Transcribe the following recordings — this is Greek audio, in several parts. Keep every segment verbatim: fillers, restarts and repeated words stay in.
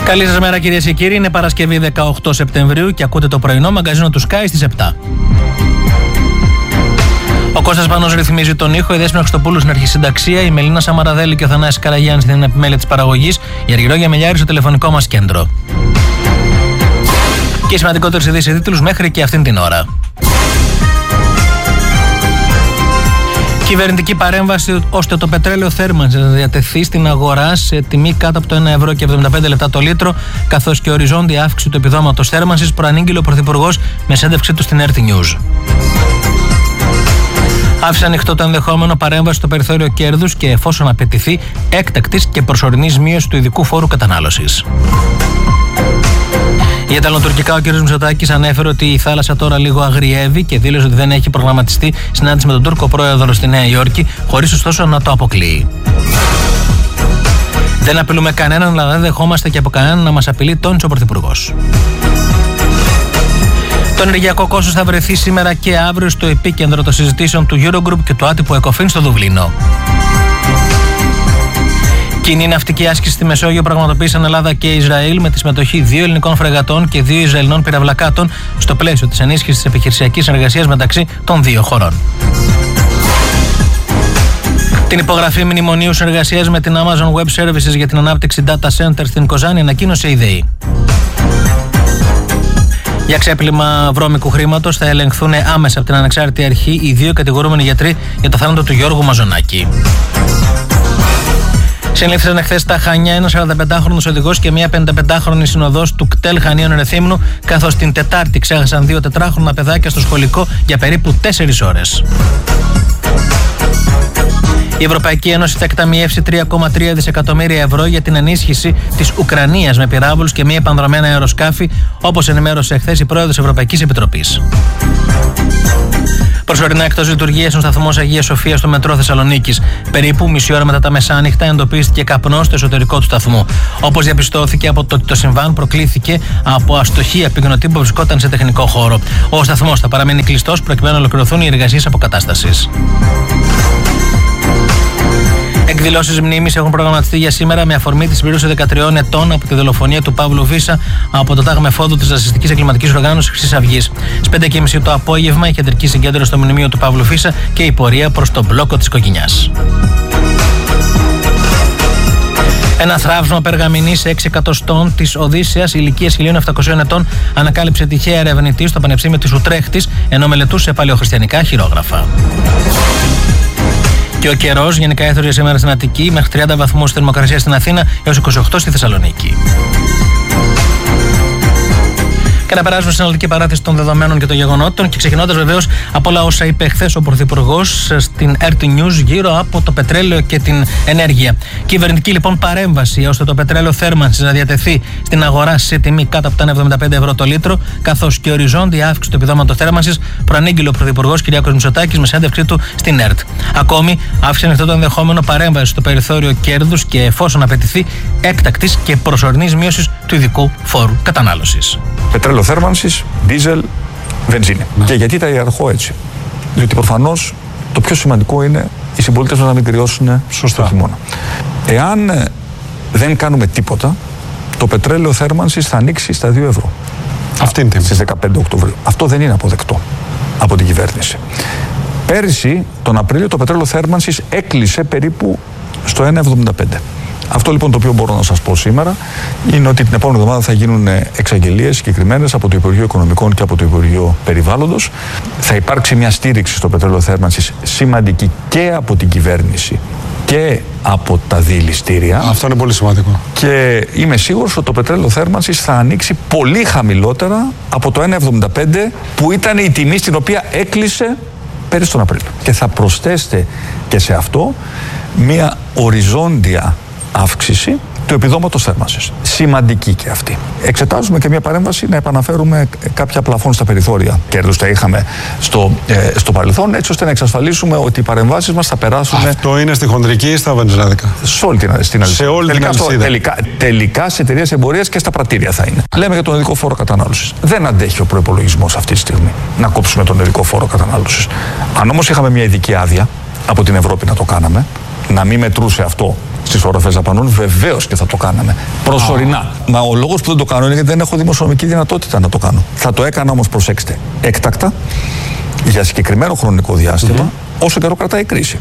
Καλή σας μέρα κυρίες και κύριοι, είναι Παρασκευή δεκαοκτώ Σεπτεμβρίου και ακούτε το πρωινό μαγκαζίνο του Sky στις επτά. Ο Κώστας Πανός ρυθμίζει τον ήχο, η Δέσποινα Χριστοπούλου στην αρχισυνταξία, η Μελίνα Σαμαραδέλη και ο Θανάσης Καραγιάννης στην επιμέλεια της παραγωγής, η Αργυρόγια Μελιάρη στο τηλεφωνικό μας κέντρο. Και οι σημαντικότερες ειδήσεις σε τίτλους μέχρι και αυτήν την ώρα. Κυβερνητική παρέμβαση ώστε το πετρέλαιο θέρμανσης να διατεθεί στην αγορά σε τιμή κάτω από το ένα ευρώ και εβδομήντα πέντε λεπτά το λίτρο, καθώς και οριζόντια αύξηση του επιδόματος θέρμανσης, προανήγγειλε ο Πρωθυπουργός με συνέντευξή του στην Earth News. Άφησε ανοιχτό το ενδεχόμενο παρέμβαση στο περιθώριο κέρδους και εφόσον απαιτηθεί έκτακτης και προσωρινής μείωση του ειδικού φόρου κατανάλωσης. Για τα ελληνοτουρκικά, ο κ. Μητσοτάκης ανέφερε ότι η θάλασσα τώρα λίγο αγριεύει και δήλωσε ότι δεν έχει προγραμματιστεί συνάντηση με τον Τούρκο πρόεδρο στη Νέα Υόρκη, χωρίς ωστόσο να το αποκλείει. Δεν απειλούμε κανέναν, αλλά δεν δεχόμαστε και από κανέναν να μας απειλεί, τόνισε ο Πρωθυπουργός. Το ενεργειακό κόστος θα βρεθεί σήμερα και αύριο στο επίκεντρο των συζητήσεων του Eurogroup και του άτυπου Εκοφίν στο Δουβλίνο. Κοινή ναυτική άσκηση στη Μεσόγειο πραγματοποίησαν Ελλάδα και Ισραήλ με τη συμμετοχή δύο ελληνικών φρεγατών και δύο Ισραηλινών πυραυλακάτων στο πλαίσιο της ενίσχυσης της επιχειρησιακής συνεργασίας μεταξύ των δύο χωρών. Την υπογραφή μνημονίου συνεργασίας με την Amazon Web Services για την ανάπτυξη data center στην Κοζάνη ανακοίνωσε η ΔΕΗ. Για ξέπλυμα βρώμικου χρήματος θα ελεγχθούν άμεσα από την ανεξάρτητη αρχή οι δύο κατηγορούμενοι γιατροί για το θάνατο του Γιώργου Μαζονάκη. Συνελήφθησαν εχθές στα Χανιά ένας σαρανταπεντάχρονος οδηγός και μια πενηνταπεντάχρονη συνοδός του κτέλ Χανίων Ερεθύμνου, καθώς την Τετάρτη ξέχασαν δύο τετράχρονα παιδάκια στο σχολικό για περίπου τέσσερις ώρες. Η Ευρωπαϊκή Ένωση θα εκταμιεύσει τρία κόμμα τρία δισεκατομμύρια ευρώ για την ενίσχυση της Ουκρανίας με πυράβλους και μη επανδρομένα αεροσκάφη, όπως ενημέρωσε εχθές η πρόεδρος Ευρωπαϊκής Επιτροπής. Προσωρινά εκτός λειτουργίας ο σταθμός Αγία Σοφία στο μετρό Θεσσαλονίκης. Περίπου μισή ώρα μετά τα μεσάνυχτα εντοπίστηκε καπνός στο εσωτερικό του σταθμού. Όπως διαπιστώθηκε από το ότι το συμβάν προκλήθηκε από αστοχία πυκνοτύπου που βρισκόταν σε τεχνικό χώρο. Ο σταθμός θα παραμείνει κλειστός προκειμένου να ολοκληρωθούν οι εργασίες αποκατάστασης. Εκδηλώσεις μνήμης έχουν προγραμματιστεί για σήμερα με αφορμή τη συμπλήρωση δεκατριών ετών από τη δολοφονία του Παύλου Βίσα από το τάγμα εφόδου της ρατσιστικής εγκληματικής οργάνωσης Χρυσής Αυγής. Στις πέντε και μισή το απόγευμα η κεντρική συγκέντρωση στο μνημείο του Παύλου Βίσα και η πορεία προς τον μπλόκο της Κοκκινιάς. Ένα θράψμα περγαμηνής έξι εκατοστών της Οδύσσεας ηλικίας χίλια επτακόσιων ετών ανακάλυψε τυχαία ερευνητή στο Πανεπιστήμιο της Ουτρέχτης ενώ μελετούσε παλαιοχριστιανικά χειρόγραφα. Και ο καιρός γενικά έθωρε σήμερα στην Αττική μέχρι τριάντα βαθμούς θερμοκρασία στην Αθήνα έως είκοσι οκτώ στη Θεσσαλονίκη. Και να περάσουμε στην αναλυτική παράθεση των δεδομένων και των γεγονότων και ξεκινώντας βεβαίως από όλα όσα είπε χθες ο Πρωθυπουργός στην Earth News γύρω από το πετρέλαιο και την ενέργεια. Κυβερνητική λοιπόν παρέμβαση ώστε το πετρέλαιο θέρμανσης να διατεθεί στην αγορά σε τιμή κάτω από τα εβδομήντα πέντε ευρώ το λίτρο, καθώς και οριζόντια αύξηση του επιδόματος θέρμανσης, προανήγγειλε ο Πρωθυπουργός κ. Μητσοτάκης με συνέντευξή του στην ΕΡΤ. Ακόμη, άφησε ανοιχτό το ενδεχόμενο παρέμβαση στο περιθώριο κέρδους και εφόσον απαιτηθεί έκτακτης και προσωρινής μείωσης του ειδικού φόρου κατανάλωσης. Πετρέλαιο θέρμανσης, δίζελ, βενζίνη. Ναι. Και γιατί τα ιεραρχώ έτσι? Διότι προφανώς το πιο σημαντικό είναι οι συμπολίτες μας να μην κρυώσουν στο χειμώνα. Εάν δεν κάνουμε τίποτα, το πετρέλαιο θέρμανσης θα ανοίξει στα δύο ευρώ. Αυτή είναι στις δεκαπέντε Οκτωβρίου. Αυτό δεν είναι αποδεκτό από την κυβέρνηση. Πέρυσι, τον Απρίλιο, το πετρέλαιο θέρμανσης έκλεισε περίπου στο ένα εβδομήντα πέντε. Αυτό λοιπόν το οποίο μπορώ να σας πω σήμερα είναι ότι την επόμενη εβδομάδα θα γίνουν εξαγγελίες συγκεκριμένες από το Υπουργείο Οικονομικών και από το Υπουργείο Περιβάλλοντος. Θα υπάρξει μια στήριξη στο πετρέλαιο θέρμανσης σημαντική και από την κυβέρνηση και από τα διελιστήρια. Αυτό είναι πολύ σημαντικό. Και είμαι σίγουρος ότι το πετρέλαιο θέρμανσης θα ανοίξει πολύ χαμηλότερα από το ένα εβδομήντα πέντε που ήταν η τιμή στην οποία έκλεισε πέρυσι τον Απρίλιο. Και θα προσθέσετε και σε αυτό μια οριζόντια αύξηση του επιδόματος θέρμανσης. Σημαντική και αυτή. Εξετάζουμε και μια παρέμβαση να επαναφέρουμε κάποια πλαφόν στα περιθώρια κέρδους. Τα είχαμε στο, ε, στο παρελθόν, έτσι ώστε να εξασφαλίσουμε ότι οι παρεμβάσεις μας θα περάσουν. Αυτό είναι στη χοντρική ή στα βενζινάδικα? Σε όλη την, στην αλυσίδα. Σε όλη τελικά, την αλυσίδα. Στο, τελικά, τελικά σε εταιρείες εμπορίας και στα πρατήρια θα είναι. Λέμε για τον ειδικό φόρο κατανάλωσης. Δεν αντέχει ο προϋπολογισμός αυτή τη στιγμή να κόψουμε τον ειδικό φόρο κατανάλωσης. Αν όμως είχαμε μια ειδική άδεια από την Ευρώπη να το κάναμε, να μην μετρούσε αυτό στις οροφές δαπανών, βεβαίως και θα το κάναμε. Προσωρινά. Oh. Μα ο λόγος που δεν το κάνω είναι γιατί δεν έχω δημοσιονομική δυνατότητα να το κάνω. Θα το έκανα όμως, προσέξτε, έκτακτα, για συγκεκριμένο χρονικό διάστημα, mm-hmm. όσο καιρό κρατάει η κρίση.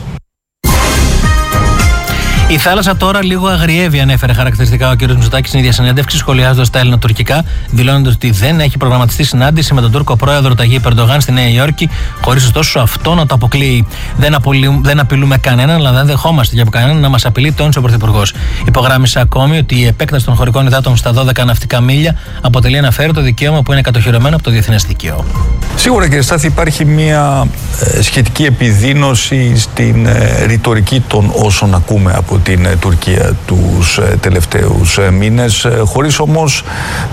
Η θάλασσα τώρα λίγο αγριεύει, ανέφερε χαρακτηριστικά ο κ. Μητσοτάκης στην ίδια συνέντευξη, σχολιάζοντας τα ελληνοτουρκικά, δηλώνοντας ότι δεν έχει προγραμματιστεί συνάντηση με τον Τούρκο πρόεδρο Ταγίπ Ερντογάν στη Νέα Υόρκη, χωρίς ωστόσο αυτό να το αποκλείει. Δεν, απολυ... δεν απειλούμε κανέναν, αλλά δεν δεχόμαστε για κανέναν να μας απειλεί, τόνισε ο Πρωθυπουργός. Υπογράμμισε ακόμη ότι η επέκταση των χωρικών υδάτων στα δώδεκα ναυτικά μίλια αποτελεί ένα αφαίρετο δικαίωμα που είναι κατοχυρωμένο από το διεθνές δίκαιο. Σίγουρα, κύριε Στάθη, υπάρχει μια ε, σχετική επιδείνωση στην ε, ρητορική των όσων ακούμε από την ε, Τουρκία τους ε, τελευταίους ε, μήνες, ε, χωρίς όμως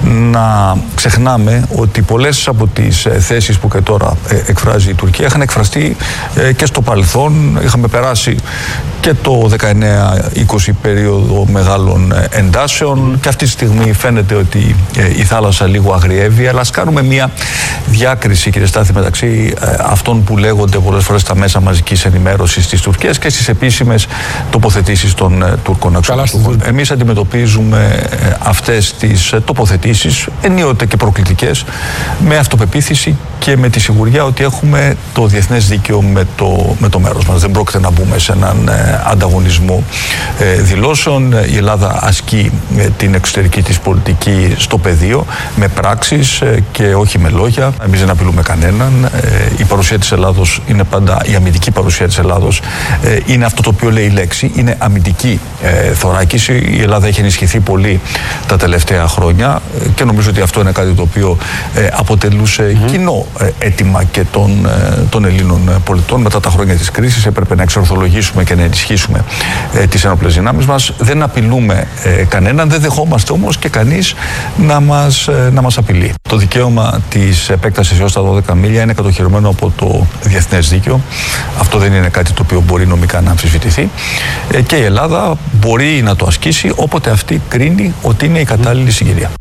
να ξεχνάμε ότι πολλές από τις ε, θέσεις που και τώρα ε, εκφράζει η Τουρκία είχαν εκφραστεί ε, και στο παρελθόν. Είχαμε περάσει και το δεκαεννέα είκοσι περίοδο μεγάλων ε, εντάσεων και αυτή τη στιγμή φαίνεται ότι ε, η θάλασσα λίγο αγριεύει, αλλά ας κάνουμε μια διάκριση, κύριε Στάθη, μεταξύ ε, αυτών που λέγονται πολλές φορές στα μέσα μαζικής ενημέρωσης της Τουρκίας και στις επίσημες τοποθετήσεις των ε, Τούρκων αξιωματούχων. Εμείς αντιμετωπίζουμε ε, αυτές τις ε, τοποθετήσεις, ενίοτε και προκλητικές, με αυτοπεποίθηση και με τη σιγουριά ότι έχουμε το διεθνές δίκαιο με το, με το μέρος μας. Δεν πρόκειται να μπούμε σε έναν ε, ανταγωνισμό ε, δηλώσεων. Η Ελλάδα ασκεί ε, την εξωτερική της πολιτική στο πεδίο, με πράξεις ε, και όχι με λόγια. Εμείς δεν απειλούμε κανέναν. Ε, η παρουσία της Ελλάδος είναι πάντα, η αμυντική παρουσία της Ελλάδος ε, είναι αυτό το οποίο λέει η λέξη, είναι αμυντική ε, θωράκιση. Η Ελλάδα έχει ενισχυθεί πολύ τα τελευταία χρόνια ε, και νομίζω ότι αυτό είναι κάτι το οποίο ε, αποτελούσε mm-hmm. κοινό ε, αίτημα και των, ε, των Ελλήνων πολιτών. Μετά τα χρόνια της κρίσης έπρεπε να εξορθολογήσουμε και να ενισχύσουμε ε, τις ενόπλες δυνάμεις μας. Δεν απειλούμε ε, κανέναν, δεν δεχόμαστε όμως και κανείς να μας, ε, να μας απειλεί. Το δικαίωμα της επέκτασης έως τα δώδεκα μίλια είναι κατοχυρωμένο από το διεθνές δίκαιο. Αυτό δεν είναι κάτι το οποίο μπορεί νομικά να αμφισβητηθεί ε, και η Ελλάδα μπορεί να το ασκήσει όποτε αυτή κρίνει ότι είναι η κατάλληλη συγκυρία.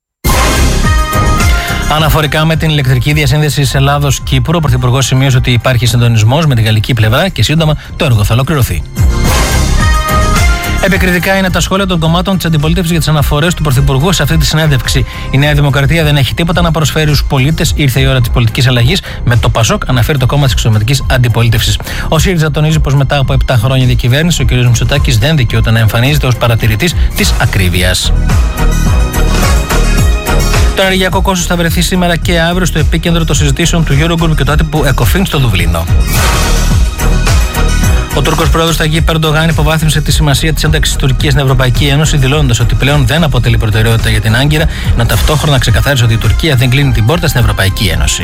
Αναφορικά με την ηλεκτρική διασύνδεση Ελλάδος-Κύπρου, ο Πρωθυπουργός σημείωσε ότι υπάρχει συντονισμός με την γαλλική πλευρά και σύντομα το έργο θα ολοκληρωθεί. Επικριτικά είναι τα σχόλια των κομμάτων της αντιπολίτευσης για τις αναφορές του Πρωθυπουργού σε αυτή τη συνέντευξη. Η Νέα Δημοκρατία δεν έχει τίποτα να προσφέρει στους πολίτες. Ήρθε η ώρα της πολιτικής αλλαγής. Με το ΠΑΣΟΚ αναφέρει το κόμμα της εξωματικής αντιπολίτευσης. Ο ΣΥΡΙΖΑ τονίζει πως μετά από επτά χρόνια διακυβέρνησης, ο κ. Μητσοτάκης δεν δικαιούται να εμφανίζεται ως παρατηρητής της ακρίβειας. Το ενεργειακό κόστος θα βρεθεί σήμερα και αύριο στο επίκεντρο των συζητήσεων του Eurogroup και του άτυπου ECOFIN στο Δουβλίνο. Ο Τούρκος πρόεδρος Ταγίπ Ερντογάν υποβάθμισε τη σημασία της ένταξης της Τουρκίας στην Ευρωπαϊκή Ένωση, δηλώνοντας ότι πλέον δεν αποτελεί προτεραιότητα για την Άγκυρα, ενώ ταυτόχρονα ξεκαθάρισε ότι η Τουρκία δεν κλείνει την πόρτα στην Ευρωπαϊκή Ένωση.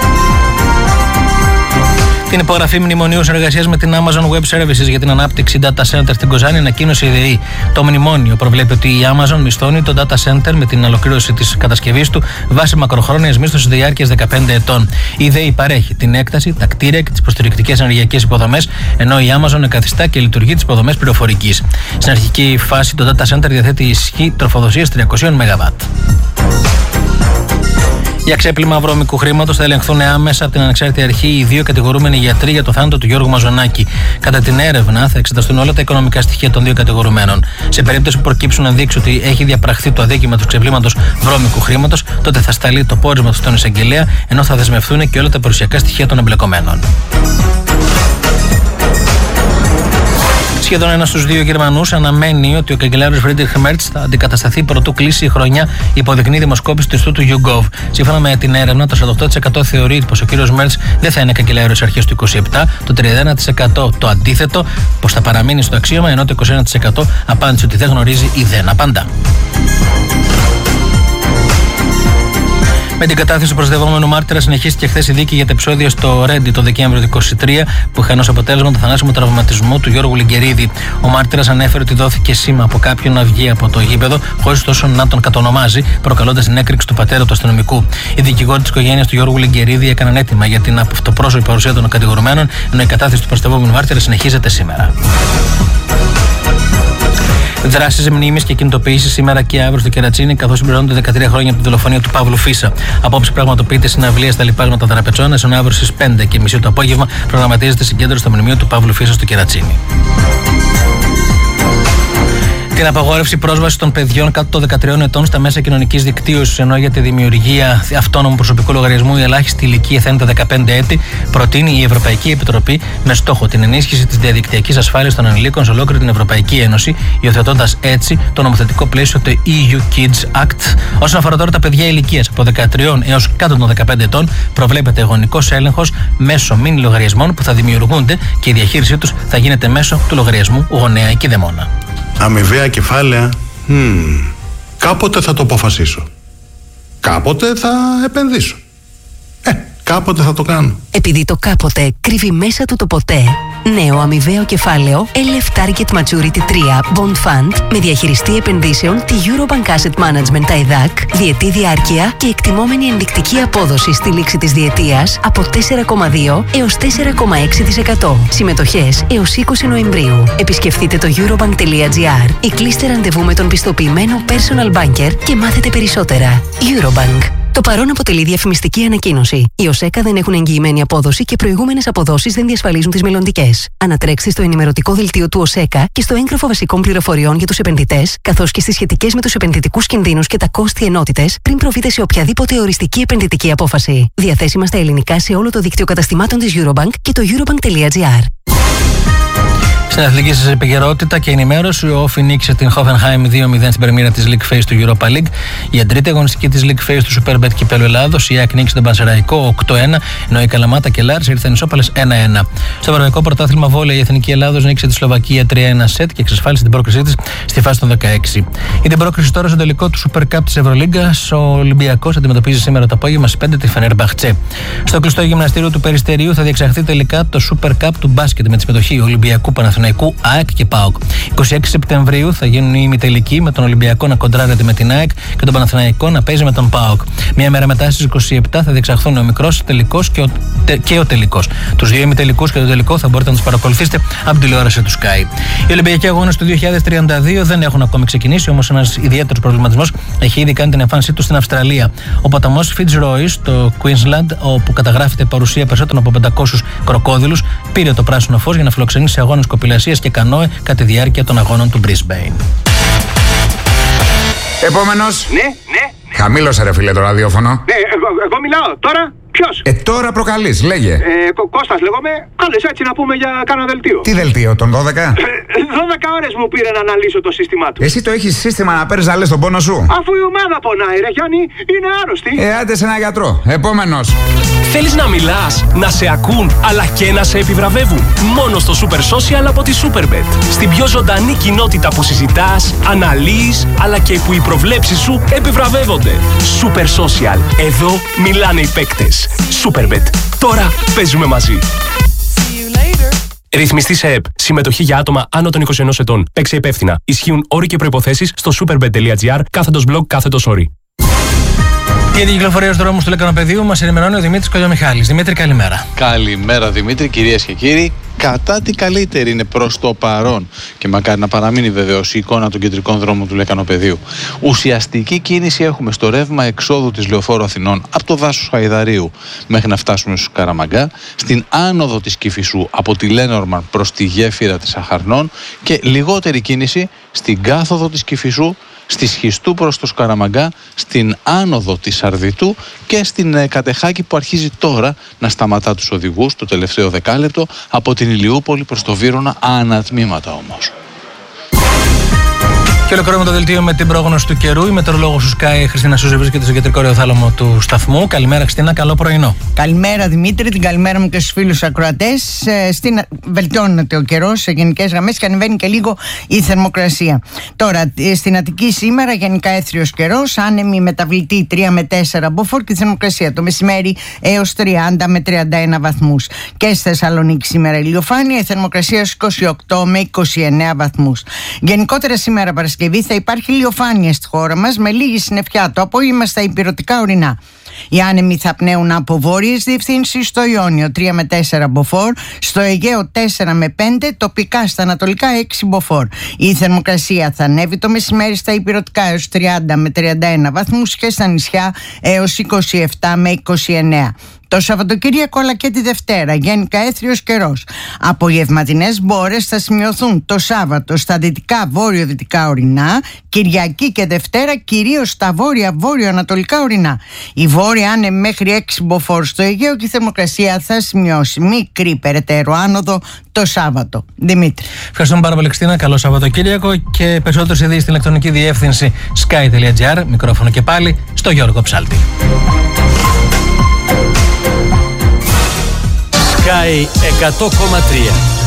Την υπογραφή μνημονίου συνεργασίας με την Amazon Web Services για την ανάπτυξη data center στην Κοζάνη ανακοίνωσε η ΔΕΗ. Το μνημόνιο προβλέπει ότι η Amazon μισθώνει το data center με την ολοκλήρωση της κατασκευής του βάσει μακροχρόνιας μίσθωσης διάρκειας δεκαπέντε ετών. Η ΔΕΗ παρέχει την έκταση, τα κτίρια και τις προστηρικτικές ενεργειακές υποδομές, ενώ η Amazon εγκαθιστά και λειτουργεί τις υποδομές πληροφορικής. Στην αρχική φάση το data center διαθέτει ισχύ τροφοδοσίας τριακόσια μεγαβάτ. Για ξέπλυμα βρώμικου χρήματος θα ελεγχθούν άμεσα από την ανεξάρτητη αρχή οι δύο κατηγορούμενοι γιατροί για το θάνατο του Γιώργου Μαζονάκη. Κατά την έρευνα θα εξεταστούν όλα τα οικονομικά στοιχεία των δύο κατηγορουμένων. Σε περίπτωση που προκύψουν ενδείξεις ότι έχει διαπραχθεί το αδίκημα του ξεπλήματος βρώμικου χρήματος, τότε θα σταλεί το πόρισμα του στον εισαγγελέα, ενώ θα δεσμευθούν και όλα τα περιουσιακά στοιχεία των εμπλεκομένων. Σχεδόν ένα στους δύο Γερμανούς αναμένει ότι ο καγκελάριος Φρίντριχ Μέρτς θα αντικατασταθεί πρωτού κλείσει η χρονιά, υποδεικνύει δημοσκόπηση του Ινστιτούτου YouGov. Σύμφωνα με την έρευνα, το σαράντα οκτώ τοις εκατό θεωρεί πως ο κύριος Μέρτς δεν θα είναι καγκελάριος αρχές του είκοσι επτά, το τριάντα ένα τοις εκατό το αντίθετο, πως θα παραμείνει στο αξίωμα, ενώ το είκοσι ένα τοις εκατό απάντησε ότι δεν γνωρίζει ή δεν απαντά. Με την κατάθεση του προστατευόμενου μάρτυρα συνεχίστηκε χθες η δίκη για τα επεισόδια στο Ρέντι το Δεκέμβριο του είκοσι τρία, που είχαν ως αποτέλεσμα το θανάσιμο τραυματισμό του Γιώργου Λιγκερίδη. Ο μάρτυρας ανέφερε ότι δόθηκε σήμα από κάποιον να βγει από το γήπεδο, χωρίς ωστόσο να τον κατονομάζει, προκαλώντας την έκρηξη του πατέρα του αστυνομικού. Οι δικηγόροι της οικογένειας του Γιώργου Λιγκερίδη έκαναν αίτημα για την αυτοπρόσωπη παρουσία των κατηγορουμένων, ενώ η κατάθεση του προστατευόμενου μάρτυρα συνεχίζεται σήμερα. Δράσεις μνήμης και κινητοποιήσεις σήμερα και αύριο στο Κερατσίνι, καθώς συμπληρώνονται δεκατρία χρόνια από τη δολοφονία του Παύλου Φίσα. Απόψε πραγματοποιείται συναυλία στα λοιπάσματα Δραπετσόνας, ενώ αύριο στις πέντε και μισή το απόγευμα προγραμματίζεται συγκέντρωση στο μνημείο του Παύλου Φίσα στο Κερατσίνι. Την απαγόρευση πρόσβαση των παιδιών κάτω των δεκατριών ετών στα μέσα κοινωνικής δικτύωσης, ενώ για τη δημιουργία αυτόνομου προσωπικού λογαριασμού η ελάχιστη ηλικία θα είναι τα δεκαπέντε έτη, προτείνει η Ευρωπαϊκή Επιτροπή με στόχο την ενίσχυση της διαδικτυακής ασφάλειας των ανηλίκων σε ολόκληρη την Ευρωπαϊκή Ένωση, υιοθετώντας έτσι το νομοθετικό πλαίσιο του ι γιου Kids Act. Όσον αφορά τώρα τα παιδιά ηλικίας από δεκατρία έως κάτω των δεκαπέντε ετών, προβλέπεται γονικός έλεγχος μέσω μίνι λογαριασμών που θα δημιουργούνται και η διαχείρισή τους θα γίνεται μέσω του λογαριασμού γονέα ή κηδεμόνα. Αμοιβαία κεφάλαια, hmm, κάποτε θα το αποφασίσω. Κάποτε θα επενδύσω. Ε, κάποτε θα το κάνω. Επειδή το κάποτε κρύβει μέσα του το ποτέ, νέο αμοιβαίο κεφάλαιο ελ εφ Target Maturity τρία Bond Fund με διαχειριστή επενδύσεων τη Eurobank Asset Management τα ΕΔΑΚ, διετή διάρκεια και εκτιμόμενη ενδεικτική απόδοση στη λήξη της διετίας από τέσσερα κόμμα δύο έως τέσσερα κόμμα έξι τοις εκατό. Συμμετοχές έως είκοσι Νοεμβρίου. Επισκεφτείτε το eurobank.gr ή κλείστε ραντεβού με τον πιστοποιημένο personal banker και μάθετε περισσότερα. Eurobank. Το παρόν αποτελεί διαφημιστική ανακοίνωση. Οι ΟΣΕΚΑ δεν έχουν εγγυημένη απόδοση και προηγούμενες αποδόσεις δεν διασφαλίζουν τις μελλοντικές. Ανατρέξτε στο ενημερωτικό δελτίο του ΟΣΕΚΑ και στο έγγραφο βασικών πληροφοριών για τους επενδυτές, καθώς και στις σχετικές με τους επενδυτικούς κινδύνους και τα κόστη ενότητες, πριν προβείτε σε οποιαδήποτε οριστική επενδυτική απόφαση. Διαθέσιμα στα ελληνικά σε όλο το δίκτυο καταστημάτων της Eurobank και το eurobank.gr. Στην αθλητική σας επικαιρότητα και ενημέρωση, ο Όφι νίκησε την Hoffenheim δύο μηδέν στην πρεμίρα της League Phase του Europa League. Για τρίτη αγωνιστική της League Phase του Superbet Κυπέλλου Ελλάδος, η ΑΕΚ νίκησε τον Πανσεραϊκό οκτώ ένα, ενώ η Καλαμάτα και Λάρς ήρθαν ισόπαλες ένα ένα. Στο Ευρωπαϊκό Πρωτάθλημα Βόλεϊ, η Εθνική Ελλάδος νίκησε τη Σλοβακία τρία ένα σετ και εξασφάλισε την πρόκρισή της στη φάση των δεκαέξι. Για την πρόκριση τώρα στο τελικό του Super Cup της Ευρωλίγκας, ο Ολυμπιακός αντιμετωπίζει σήμερα το απόγευμα στις πέντε τη Φενέρμπαχτσε. Στο κλειστό γυμναστήριο του Περιστερίου θα διεξαχθεί τελικά το Super Cup του μπάσκετ με τη συμμετοχή Ολυμπιακού, Παναθηναϊκού, ΑΕΚ και ΠΑΟΚ. είκοσι έξι Σεπτεμβρίου θα γίνουν οι ημιτελικοί, με τον Ολυμπιακό να κοντράρεται με την ΑΕΚ και τον Παναθηναϊκό να παίζει με τον ΠΑΟΚ. Μία μέρα μετά στις είκοσι επτά θα διεξαχθούν ο μικρός τελικός και ο, τε, και ο τελικός. Τους δύο ημιτελικούς και το τελικό θα μπορείτε να τους παρακολουθήσετε από την τηλεόραση του Sky. Οι Ολυμπιακοί αγώνες του δύο χιλιάδες τριάντα δύο δεν έχουν ακόμη ξεκινήσει, όμως ένας ιδιαίτερος προβληματισμός έχει ήδη κάνει την εμφάνισή του στην Αυστραλία. Ο ποταμός Fitzroy στο Queensland, όπου καταγράφεται παρουσία περισσότερων από πεντακόσιους κροκόδιλους, πήρε το πράσινο φως για να φιλοξενήσει αγώνες κοπηλασίας και κανόε κατά τη διάρκεια των αγώνων του Brisbane. Επόμενος. Ναι, ναι, ναι. Χαμήλωσε ρε φίλε το ραδιόφωνο. Ναι, εγώ, εγώ μιλάω. Τώρα ποιος? Ε, τώρα προκαλείς, λέγε. Ε, Κω- Κώστας λέγομαι. Άλλες έτσι να πούμε για κάνα δελτίο. Τι δελτίο, τον δώδεκα? δώδεκα ώρες μου πήρε να αναλύσω το σύστημά του. Εσύ το έχεις σύστημα να παίρνεις να λες τον πόνο σου? Αφού η ομάδα πονάει ρε Γιάννη, είναι άρρωστη. Ε, άντε σε ένα γιατρό. Επόμενος. Θέλεις να μιλάς, να σε ακούν, αλλά και να σε επιβραβεύουν? Μόνο στο Super Social από τη Superbet. Στην πιο ζωντανή κοινότητα που συζητάς, αναλύεις, αλλά και που οι προβλέψεις σου επιβραβεύονται. Super Social. Εδώ μιλάνε οι παίκτες. Superbet. Τώρα παίζουμε μαζί. Ρυθμιστή σε ΕΠ. Συμμετοχή για άτομα άνω των είκοσι ενός ετών. Παίξε υπεύθυνα. Ισχύουν όροι και προϋποθέσεις στο superbet.gr κάθετος blog κάθετος όροι. Για την κυκλοφορία στους δρόμους του Λεκανοπεδίου μας ενημερώνει ο Δημήτρης Κολιομιχάλης. Δημήτρη, καλημέρα. Καλημέρα Δημήτρη, κυρίες και κύριοι. Κατά τη καλύτερη είναι προς το παρόν και μακάρι να παραμείνει βεβαίως η εικόνα των κεντρικών δρόμων του Λεκανοπεδίου. Ουσιαστική κίνηση έχουμε στο ρεύμα εξόδου της Λεωφόρου Αθηνών από το δάσος Χαϊδαρίου μέχρι να φτάσουμε στους Καραμαγκά, στην άνοδο της Κηφισού από τη Λένορμαν προς τη γέφυρα της Αχαρνών και λιγότερη κίνηση στην κάθοδο της Κηφισού, στη Σχιστού προς το Σκαραμαγκά, στην άνοδο της Αρδιτού και στην ε, Κατεχάκη που αρχίζει τώρα να σταματά τους οδηγούς το τελευταίο δεκάλεπτο από την Ηλιούπολη προς το Βύρωνα, ανατμήματα όμως. Και ολοκληρώνουμε το δελτίο με την πρόγνωση του καιρού. Η μετεωρολόγος του Sky, Χριστίνα Σούζη, βρίσκεται στο κεντρικό ρεοθάλαμο του σταθμού. Καλημέρα, Χριστίνα, καλό πρωινό. Καλημέρα, Δημήτρη, την καλημέρα μου και στους φίλους ακροατές. Ε, στην... Βελτιώνεται ο καιρός σε γενικές γραμμές και ανεβαίνει και λίγο η θερμοκρασία. Τώρα, στην Αττική σήμερα γενικά έθριος καιρός, άνεμη μεταβλητή τρία με τέσσερα μποφόρ και η θερμοκρασία το μεσημέρι έως τριάντα με τριάντα ένα βαθμούς. Και στη Θεσσαλονίκη σήμερα ηλιοφάνεια, η θερμοκρασία στους είκοσι οκτώ με είκοσι εννέα βαθμούς. Γενικότερα σήμερα Παρασκευή θα υπάρχει ηλιοφάνεια στη χώρα μας με λίγη συννεφιά. Το απόγευμα στα ηπειρωτικά ορεινά. Οι άνεμοι θα πνέουν από βόρειες διευθύνσεις, στο Ιόνιο τρία με τέσσερα μποφόρ, στο Αιγαίο τέσσερα με πέντε, τοπικά στα ανατολικά έξι μποφόρ. Η θερμοκρασία θα ανέβει το μεσημέρι στα ηπειρωτικά έως τριάντα με τριάντα ένα βαθμούς και στα νησιά έως είκοσι επτά με είκοσι εννέα. Το Σαββατοκύριακο αλλά και τη Δευτέρα γενικά έθριος καιρός. Απογευματινές μπόρες θα σημειωθούν το Σάββατο στα δυτικά βόρειο-δυτικά ορεινά, Κυριακή και Δευτέρα κυρίως στα βόρεια-βόρειο-ανατολικά ορεινά. Η βόρεια άνεμη μέχρι έξι μποφόρ στο Αιγαίο και η θερμοκρασία θα σημειώσει μικρή περαιτέρω άνοδο το Σάββατο. Δημήτρη. Ευχαριστούμε πάρα πολύ, Χριστίνα. Καλό Σαββατοκύριακο και περισσότερες ειδήσεις στην ηλεκτρονική διεύθυνση sky τελεία gr. Μικρόφωνο και πάλι στο Γιώργο Ψάλτη. Sky εκατό κόμμα τρία.